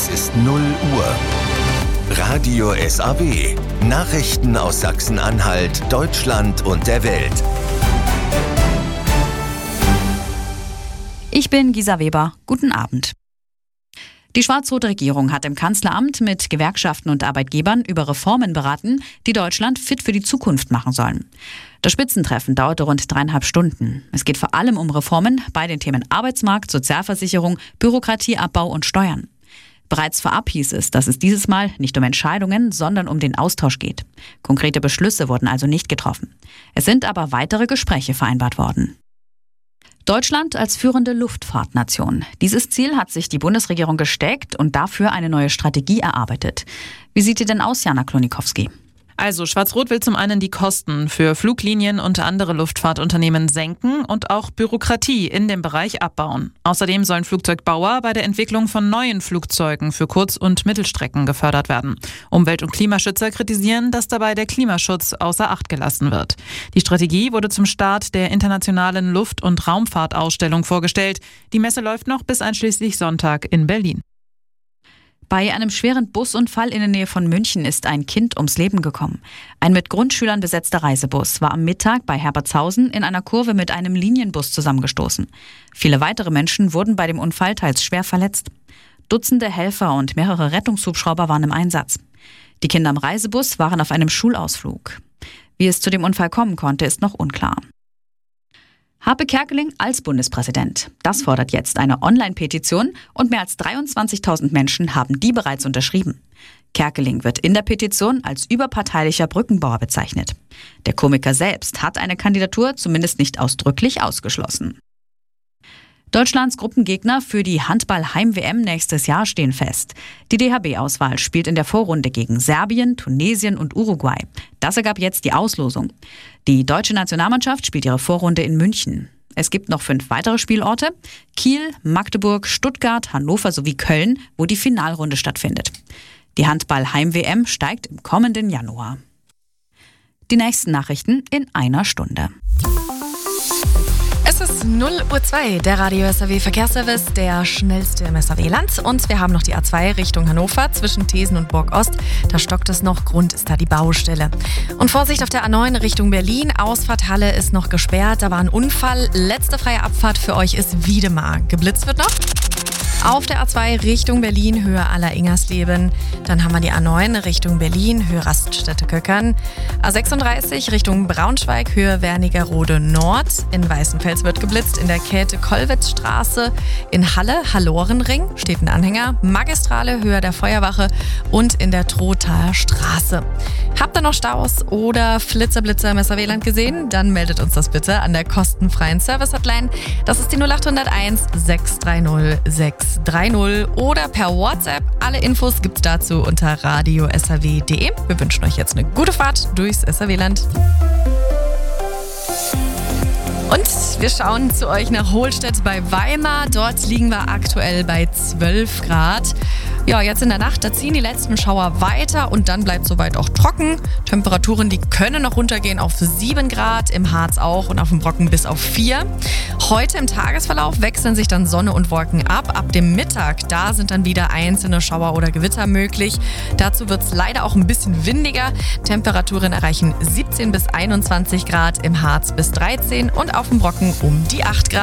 Es ist 0 Uhr. Radio SAW. Nachrichten aus Sachsen-Anhalt, Deutschland und der Welt. Ich bin Gisa Weber. Guten Abend. Die schwarz-rote Regierung hat im Kanzleramt mit Gewerkschaften und Arbeitgebern über Reformen beraten, die Deutschland fit für die Zukunft machen sollen. Das Spitzentreffen dauerte rund 3,5 Stunden. Es geht vor allem um Reformen bei den Themen Arbeitsmarkt, Sozialversicherung, Bürokratieabbau und Steuern. Bereits vorab hieß es, dass es dieses Mal nicht um Entscheidungen, sondern um den Austausch geht. Konkrete Beschlüsse wurden also nicht getroffen. Es sind aber weitere Gespräche vereinbart worden. Deutschland als führende Luftfahrtnation. Dieses Ziel hat sich die Bundesregierung gesteckt und dafür eine neue Strategie erarbeitet. Wie sieht die denn aus, Jana Klonikowski? Also Schwarz-Rot will zum einen die Kosten für Fluglinien und andere Luftfahrtunternehmen senken und auch Bürokratie in dem Bereich abbauen. Außerdem sollen Flugzeugbauer bei der Entwicklung von neuen Flugzeugen für Kurz- und Mittelstrecken gefördert werden. Umwelt- und Klimaschützer kritisieren, dass dabei der Klimaschutz außer Acht gelassen wird. Die Strategie wurde zum Start der internationalen Luft- und Raumfahrtausstellung vorgestellt. Die Messe läuft noch bis einschließlich Sonntag in Berlin. Bei einem schweren Busunfall in der Nähe von München ist ein Kind ums Leben gekommen. Ein mit Grundschülern besetzter Reisebus war am Mittag bei Herbertshausen in einer Kurve mit einem Linienbus zusammengestoßen. Viele weitere Menschen wurden bei dem Unfall teils schwer verletzt. Dutzende Helfer und mehrere Rettungshubschrauber waren im Einsatz. Die Kinder im Reisebus waren auf einem Schulausflug. Wie es zu dem Unfall kommen konnte, ist noch unklar. Harpe Kerkeling als Bundespräsident. Das fordert jetzt eine Online-Petition und mehr als 23.000 Menschen haben die bereits unterschrieben. Kerkeling wird in der Petition als überparteilicher Brückenbauer bezeichnet. Der Komiker selbst hat eine Kandidatur zumindest nicht ausdrücklich ausgeschlossen. Deutschlands Gruppengegner für die Handball-Heim-WM nächstes Jahr stehen fest. Die DHB-Auswahl spielt in der Vorrunde gegen Serbien, Tunesien und Uruguay. Das ergab jetzt die Auslosung. Die deutsche Nationalmannschaft spielt ihre Vorrunde in München. Es gibt noch 5 weitere Spielorte: Kiel, Magdeburg, Stuttgart, Hannover sowie Köln, wo die Finalrunde stattfindet. Die Handball-Heim-WM steigt im kommenden Januar. Die nächsten Nachrichten in einer Stunde. Es ist 0:02 Uhr, der Radio SAW Verkehrsservice, der schnellste im SAW-Land. Und wir haben noch die A2 Richtung Hannover zwischen Thesen und Borg-Ost. Da stockt es noch, Grund ist da die Baustelle. Und Vorsicht auf der A9 Richtung Berlin, Ausfahrt Halle ist noch gesperrt. Da war ein Unfall, letzte freie Abfahrt für euch ist Wiedemar. Geblitzt wird noch. Auf der A2 Richtung Berlin, Höhe Aller-Ingersleben. Dann haben wir die A9 Richtung Berlin, Höhe Raststätte-Köckern. A36 Richtung Braunschweig, Höhe Wernigerode Nord. In Weißenfels wird geblitzt. In der Käthe-Kollwitz-Straße. In Halle, Hallorenring, steht ein Anhänger. Magistrale, Höhe der Feuerwache. Und in der Trothaer Straße. Habt ihr noch Staus oder Flitzer-Blitzer im SAW-Land gesehen? Dann meldet uns das bitte an der kostenfreien Service-Hotline. Das ist die 0801 630 630 oder per WhatsApp. Alle Infos gibt's dazu unter radio-saw.de. Wir wünschen euch jetzt eine gute Fahrt durchs SAW-Land. Und wir schauen zu euch nach Hohlstedt bei Weimar. Dort liegen wir aktuell bei 12 Grad. Ja, jetzt in der Nacht, da ziehen die letzten Schauer weiter und dann bleibt soweit auch trocken. Temperaturen, die können noch runtergehen auf 7 Grad, im Harz auch und auf dem Brocken bis auf 4. Heute im Tagesverlauf wechseln sich dann Sonne und Wolken ab. Ab dem Mittag, da sind dann wieder einzelne Schauer oder Gewitter möglich. Dazu wird es leider auch ein bisschen windiger. Temperaturen erreichen 17 bis 21 Grad, im Harz bis 13 und auf dem Brocken um die 8 Grad.